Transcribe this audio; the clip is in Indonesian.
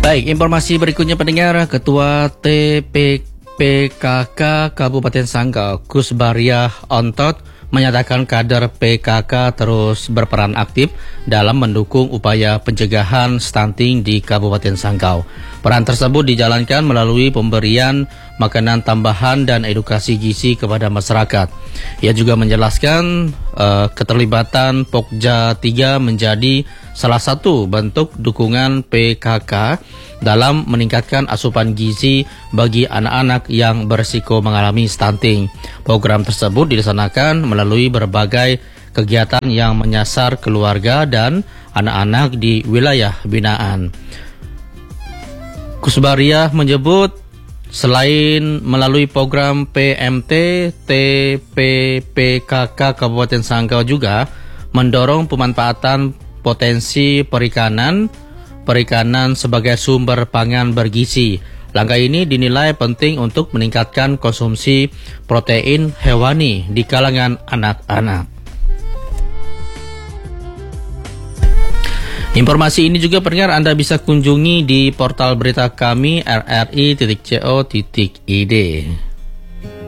Baik, informasi berikutnya pendengar, Ketua TPPKK Kabupaten Sanggau, Kusbariah Ontot, menyatakan kader PKK terus berperan aktif dalam mendukung upaya pencegahan stunting di Kabupaten Sanggau. Peran tersebut dijalankan melalui pemberian makanan tambahan dan edukasi gizi kepada masyarakat. Ia juga menjelaskan keterlibatan Pokja 3 menjadi salah satu bentuk dukungan PKK dalam meningkatkan asupan gizi bagi anak-anak yang berisiko mengalami stunting. Program tersebut dilaksanakan melalui berbagai kegiatan yang menyasar keluarga dan anak-anak di wilayah binaan. Kusbariah menyebut selain melalui program PMT, TPPKK Kabupaten Sanggau juga mendorong pemanfaatan potensi perikanan sebagai sumber pangan bergizi. Langkah ini dinilai penting untuk meningkatkan konsumsi protein hewani di kalangan anak-anak. Informasi ini juga pendengar Anda bisa kunjungi di portal berita kami rri.co.id.